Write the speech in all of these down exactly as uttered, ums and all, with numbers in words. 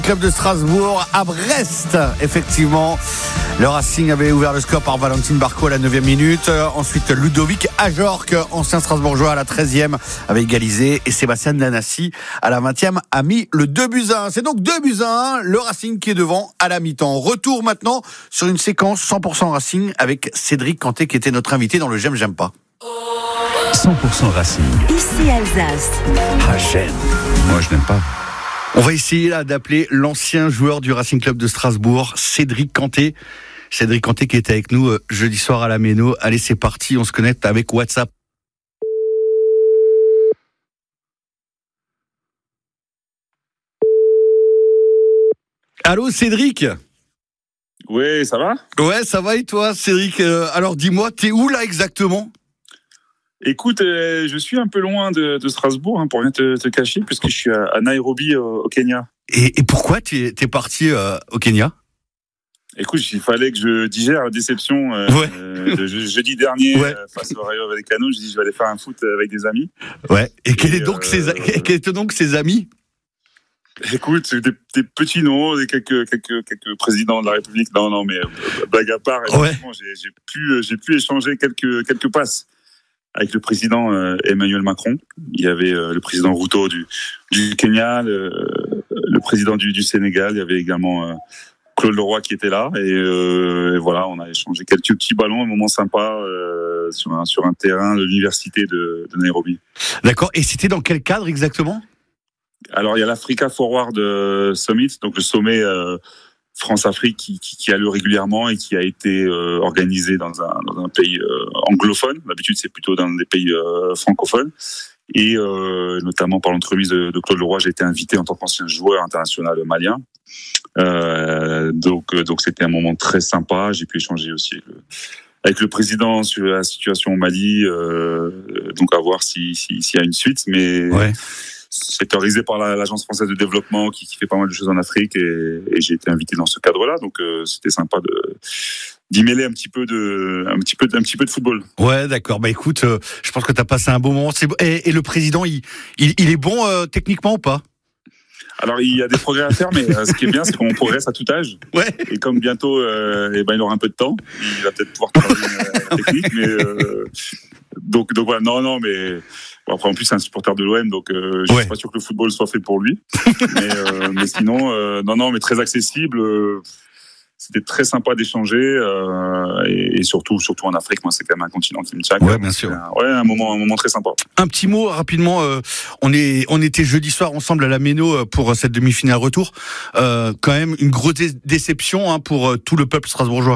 Club de Strasbourg à Brest, effectivement. Le Racing avait ouvert le score par Valentine Barco à la neuvième minute. Ensuite, Ludovic Ajorc, ancien Strasbourgeois, à la treizième, avait égalisé. Et Sébastien Danassi, à la vingtième, a mis le deux buts à un. C'est donc deux buts à un. Le Racing qui est devant à la mi-temps. Retour maintenant sur une séquence cent pour cent Racing avec Cédric Canté qui était notre invité dans le J'aime, j'aime pas. cent pour cent Racing. Ici Alsace. Ah, j'aime. Moi, je n'aime pas. On va essayer là d'appeler l'ancien joueur du Racing Club de Strasbourg, Cédric Canté. Cédric Canté qui était avec nous euh, jeudi soir à la Méno. Allez, c'est parti, on se connecte avec WhatsApp. Allô Cédric ? Oui, ça va ? Ouais, ça va et toi Cédric ? euh, Alors dis-moi, t'es où là exactement ? Écoute, euh, je suis un peu loin de, de Strasbourg, hein, pour rien te, te cacher, puisque je suis à, à Nairobi, au, au Kenya. Et, et pourquoi t'es, t'es parti euh, au Kenya ? Écoute, il fallait que je digère la déception euh, Ouais. euh, de je- jeudi dernier euh, Ouais. face au Rayo Vallecano. Je dis, je vais aller faire un foot avec des amis. Ouais. Et, quels Et, étaient donc euh, ses, quels étaient donc ses amis ? Écoute, c'est des, des petits noms, des quelques, quelques, quelques présidents de la République. Non, non, mais euh, blague à part, Ouais. effectivement, j'ai, j'ai pu, euh, j'ai pu échanger quelques, quelques passes avec le président euh, Emmanuel Macron. Il y avait euh, le président Ruto du, du Kenya, le, le président du, du Sénégal. Il y avait également euh, Claude Leroy qui était là. Et, euh, et voilà, on a échangé quelques petits ballons, un moment sympa euh, sur, un, sur un terrain de l'université de, de Nairobi. D'accord. Et c'était dans quel cadre exactement ? Alors, il y a l'Africa Forward euh, Summit, donc le sommet euh, France-Afrique qui, qui, qui a lieu régulièrement et qui a été euh, organisé dans un, dans un pays euh, anglophone. D'habitude, c'est plutôt dans des pays euh, francophones. Et euh, notamment par l'entremise de, de Claude Leroy, j'ai été invité en tant qu'ancien joueur international malien. Euh, donc, donc c'était un moment très sympa. J'ai pu échanger aussi avec le, avec le président sur la situation au Mali, euh, donc à voir si, si, s'il y a une suite. Mais Ouais. c'est organisé par la, l'Agence française de développement qui, qui fait pas mal de choses en Afrique et, et j'ai été invité dans ce cadre-là. Donc euh, c'était sympa de d'y mêler un petit peu de un petit peu un petit peu de football. Ouais, d'accord. Bah écoute, euh, je pense que t'as passé un bon moment. C'est... Et, et le président, il, il, il est bon euh, techniquement ou pas ? Alors il y a des progrès à faire, mais euh, ce qui est bien, c'est qu'on progresse à tout âge. Ouais. Et comme bientôt, euh, eh ben il aura un peu de temps, il va peut-être pouvoir travailler euh, la technique. Mais euh, donc donc voilà, non non, mais bon, après en plus c'est un supporter de l'O M, donc euh, je Ouais. suis pas sûr que le football soit fait pour lui. mais euh, mais sinon, euh, non non, mais très accessible. Euh, C'était très sympa d'échanger euh, et, et surtout, surtout en Afrique, moi c'est quand même un continent qui me tient. Ouais, bien sûr. C'est un- Ouais, un moment, un moment très sympa. Un petit mot rapidement. Euh, on est, on était jeudi soir ensemble à la Méno euh, pour cette demi-finale retour. Euh, quand même une grosse dé- déception hein, pour euh, tout le peuple strasbourgeois.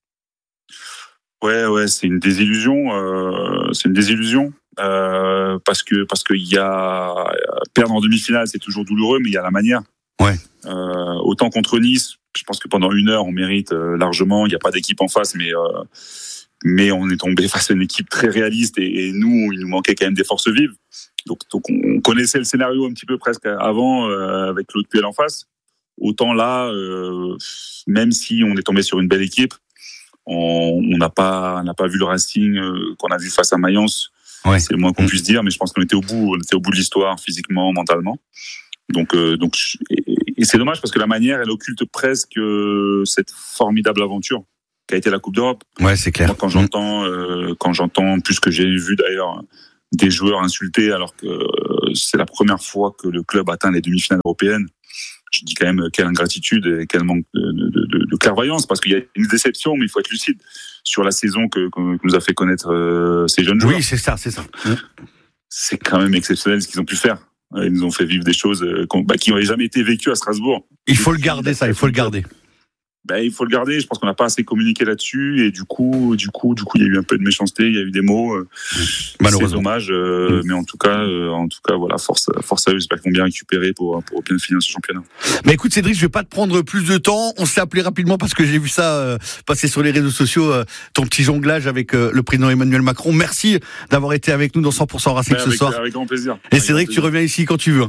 Ouais, ouais, c'est une désillusion. Euh, c'est une désillusion euh, parce que parce qu'il y a perdre en demi-finale, c'est toujours douloureux, mais il y a la manière. Ouais. Euh, autant contre Nice, je pense que pendant une heure, on mérite euh, largement. Il n'y a pas d'équipe en face, mais euh, mais on est tombé face à une équipe très réaliste et, et nous, il nous manquait quand même des forces vives. Donc, donc on connaissait le scénario un petit peu presque avant euh, avec Claude Puel en face. Autant là, euh, même si on est tombé sur une belle équipe, on on n'a pas on n'a pas vu le Racing euh, qu'on a vu face à Mayence. Ouais. C'est le moins qu'on puisse dire, mais je pense qu'on était au bout, on était au bout de l'histoire physiquement, mentalement. Donc, euh, donc, je- et, et c'est dommage parce que la manière, elle occulte presque euh, cette formidable aventure qu'a été la Coupe d'Europe. Ouais, c'est clair. Moi, quand j'entends, euh, quand j'entends plus que j'ai vu d'ailleurs des joueurs insultés alors que euh, c'est la première fois que le club atteint les demi-finales européennes, je dis quand même euh, quelle ingratitude et quel manque de, de, de, de clairvoyance parce qu'il y a une déception, mais il faut être lucide sur la saison que, que, que nous a fait connaître euh, ces jeunes joueurs. Oui, c'est ça, c'est ça. C'est quand même exceptionnel ce qu'ils ont pu faire. Ils nous ont fait vivre des choses euh, qu'on- bah, qui n'auraient jamais été vécues à Strasbourg. Il faut le garder, ça. Il faut le garder. Ben, il faut le garder. Je pense qu'on n'a pas assez communiqué là-dessus et du coup, du coup, du coup, il y a eu un peu de méchanceté, il y a eu des mots. euh, Malheureusement. C'est dommage, euh, mais en tout cas, euh, en tout cas, voilà, force, force à eux. J'espère qu'ils vont bien récupérer pour pour bien finir ce championnat. Mais écoute, Cédric, je vais pas te prendre plus de temps. On s'est appelé rapidement parce que j'ai vu ça euh, passer sur les réseaux sociaux, euh, ton petit jonglage avec euh, le président Emmanuel Macron. Merci d'avoir été avec nous dans cent pour cent Racing Ben, ce avec, soir. avec grand plaisir. Et Avec Cédric, grand tu plaisir. reviens ici quand tu veux.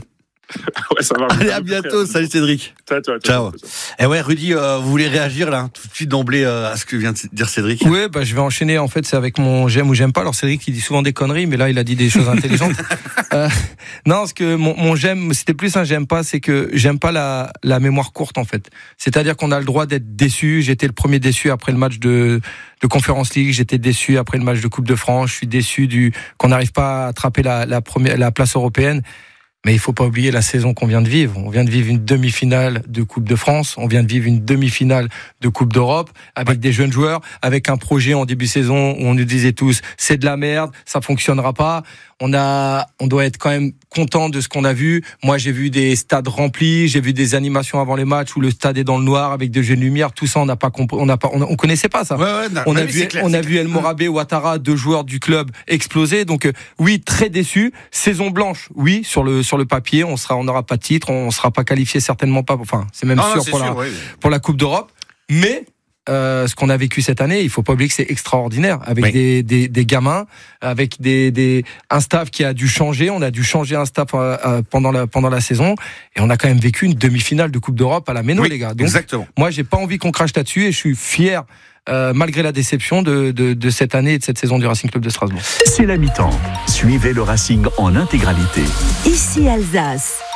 Ouais, ça va. Allez, à bientôt. Salut Cédric. Ciao, ciao, ciao. Et ouais, Rudy, euh, vous voulez réagir là, tout de suite d'emblée euh, à ce que vient de dire Cédric? Oui, bah, je vais enchaîner. En fait, c'est avec mon j'aime ou j'aime pas. Alors Cédric, il dit souvent des conneries, mais là, il a dit des choses intelligentes. euh, non, parce que mon, mon j'aime, c'était plus un j'aime pas, c'est que j'aime pas la, la mémoire courte en fait. C'est-à-dire qu'on a le droit d'être déçu. J'étais le premier déçu après le match de, de Conference League. J'étais déçu après le match de Coupe de France. Je suis déçu du qu'on n'arrive pas à attraper la, la première, la place européenne. Mais il faut pas oublier la saison qu'on vient de vivre. On vient de vivre une demi-finale de Coupe de France. On vient de vivre une demi-finale de Coupe d'Europe avec ouais. des jeunes joueurs, avec un projet en début de saison où on nous disait tous c'est de la merde, ça fonctionnera pas. On a, on doit être quand même content de ce qu'on a vu. Moi, j'ai vu des stades remplis, j'ai vu des animations avant les matchs où le stade est dans le noir avec des jeux de lumière. Tout ça, on n'a pas compris, on n'a pas, on, on connaissait pas ça. Ouais, ouais, non, on a oui, vu, clair, on a vu El Morabé, Ouattara, deux joueurs du club exploser. Donc, euh, oui, très déçu. Saison blanche, oui, sur le sur le papier, on sera, on n'aura pas de titre, on sera pas qualifié certainement pas. Enfin, c'est même non, sûr, non, c'est pour sûr, la oui. pour la Coupe d'Europe. Mais Euh, ce qu'on a vécu cette année, il faut pas oublier que c'est extraordinaire avec oui. des, des des gamins, avec des des un staff qui a dû changer, on a dû changer un staff euh, pendant la pendant la saison et on a quand même vécu une demi-finale de Coupe d'Europe à la Méno, oui, les gars. Donc exactement. Moi, j'ai pas envie qu'on crache là-dessus et je suis fier euh, malgré la déception de, de de cette année et de cette saison du Racing Club de Strasbourg. C'est la mi-temps. Suivez le Racing en intégralité. Ici Alsace.